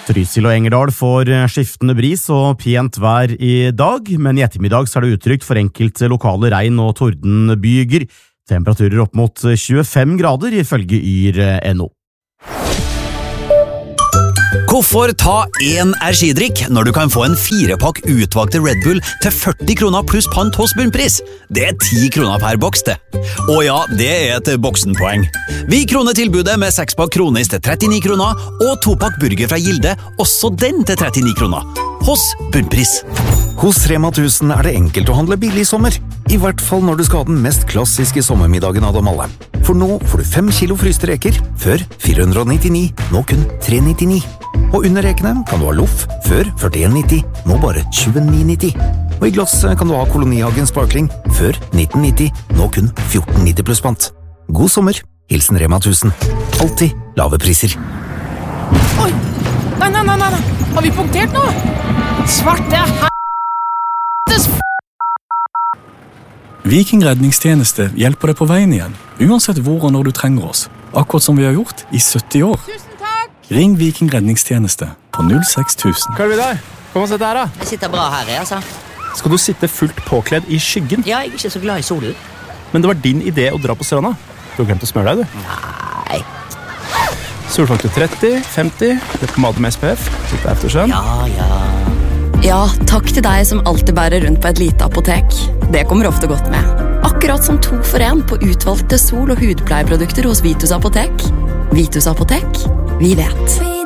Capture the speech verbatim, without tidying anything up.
Trysil og Engerdal får skiftende bris og pent vær i dag, men i ettermiddag så er det utrygt for enkelte lokale regn- og tordenbyger. Temperaturer opp mot tjuefem grader ifølge yr.no. Hvorfor ta én energidrikk når du kan få en firepakk utvalgte Red Bull til førti kroner pluss pant hos Bunnpris? Det er ti kroner per boks, det. Og ja, det er et boksenpoeng. Vi kroner tilbudet med sekspakk kronis til trettini kroner, og topakk burger fra Gilde, også den til trettini kroner. Hos Bunnpris. Hos Rema tusen er det enkelt å handle billig i sommer. I hvert fall når du skal ha den mest klassiske sommermiddagen av dem alle. For nå får du fem kilo fryste reker, før fire hundre nittini, nå kun tre nittini. Og under rekene kan du ha loff, før førtien nitti, nå bare tjueni nitti. Og i glass kan du ha Kolonihagen Sparkling, før nitten nitti, nå kun fjorten nitti pluss pant. God sommer, hilsen Rema tusen. Alltid lave priser. Oi, nei, nei, nei, nei, har vi punktert nå? Svarte helvetes f***! Viking redningstjeneste hjelper deg på veien igjen, uansett hvor og når du trenger oss. Akkurat som vi har gjort i sytti år. Tusen takk! Ring Viking redningstjeneste på null seks tusen. Hva er det der? Kom og sett her da. Jeg sitter bra her, jeg, altså. Skal du sitte fullt påkledd i skyggen? Ja, jeg er ikke så glad i solen. Men det var din idé å dra på stranda. Du har glemt å smøre deg, du. Nei. Solfaktor tretti, femti, leppepomade med S P F, litt eftersøvn. Ja, ja. Ja, takk til deg som alltid bærer rundt på et lite apotek. Det kommer ofte godt med. Akkurat som to for en på utvalgte sol- og hudpleieprodukter hos Vitus Apotek. Vitus Apotek, vi vet.